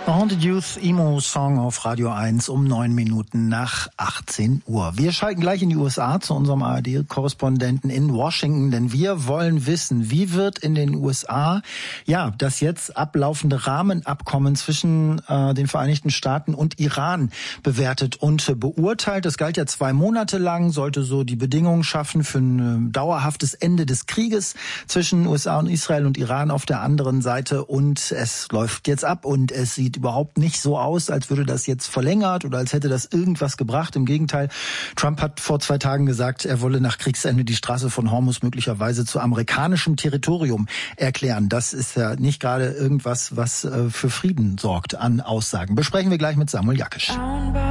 Haunted Youth Emo Song auf Radio 1 um 9 Minuten nach 18 Uhr. Wir schalten gleich in die USA zu unserem ARD-Korrespondenten in Washington, denn wir wollen wissen, wie wird in den USA das jetzt ablaufende Rahmenabkommen zwischen den Vereinigten Staaten und Iran bewertet und beurteilt. Das galt ja 2 Monate lang, sollte so die Bedingungen schaffen für ein dauerhaftes Ende des Krieges zwischen USA und Israel und Iran auf der anderen Seite, und es läuft jetzt ab und es sieht überhaupt nicht so aus, als würde das jetzt verlängert oder als hätte das irgendwas gebracht. Im Gegenteil, Trump hat vor 2 Tagen gesagt, er wolle nach Kriegsende die Straße von Hormuz möglicherweise zu amerikanischem Territorium erklären. Das ist ja nicht gerade irgendwas, was für Frieden sorgt an Aussagen. Besprechen wir gleich mit Samuel Jakisch.